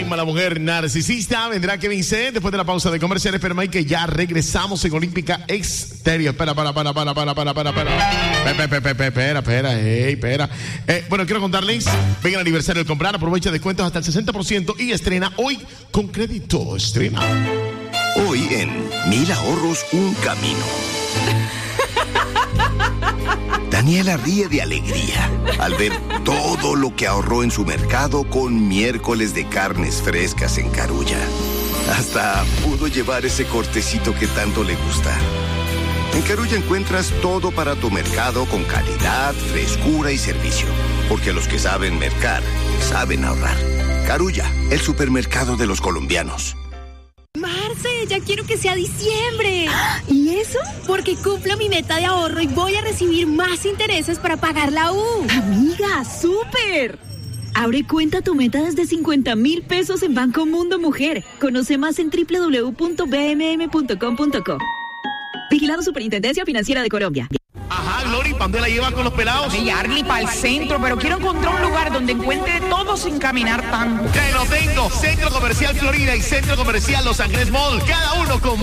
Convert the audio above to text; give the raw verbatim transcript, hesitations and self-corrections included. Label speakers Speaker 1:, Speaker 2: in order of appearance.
Speaker 1: llama la mujer narcisista. Vendrá Kevin C después de la pausa de comerciales, pero hay que ya regresamos en Olímpica Exterior. Espera, para, para, para, para, para, para, para. Espera, espera, espera, espera, hey, espera. Eh, bueno, quiero contarles, venga el aniversario del comprar, aprovecha descuentos hasta el sesenta por ciento y estrena hoy con crédito. Estrena.
Speaker 2: Hoy en Mil Ahorros, un camino. Daniela ríe de alegría al ver todo lo que ahorró en su mercado con miércoles de carnes frescas en Carulla. Hasta pudo llevar ese cortecito que tanto le gusta. En Carulla encuentras todo para tu mercado con calidad, frescura y servicio. Porque los que saben mercar, saben ahorrar. Carulla, el supermercado de los colombianos.
Speaker 3: Marce, ya quiero que sea diciembre. ¿Y eso? Porque cumplo mi meta de ahorro y voy a recibir más intereses para pagar la U.
Speaker 4: Amiga, súper. Abre cuenta tu meta desde cincuenta mil pesos en Banco Mundo Mujer. Conoce más en doble u doble u doble u punto b m m punto com punto co. Vigilado Superintendencia Financiera de Colombia.
Speaker 1: Ajá, Glory, ¿para dónde la llevan con los pelados?
Speaker 5: Sí, Arly, para el centro, pero quiero encontrar un lugar donde encuentre todo sin caminar tanto.
Speaker 1: Te lo tengo. Centro Comercial Florida y Centro Comercial Los Ángeles Mall. Cada uno con